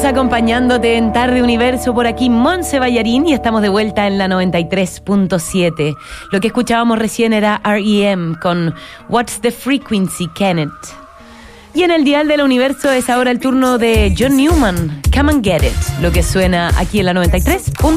Acompañándote en Tarde Universo, por aquí Montse Ballarín, y estamos de vuelta en la 93.7. Lo que escuchábamos recién era R.E.M. con What's the Frequency, Kenneth. Y en el dial del universo es ahora el turno de John Newman, Come and Get It, lo que suena aquí en la 93.7.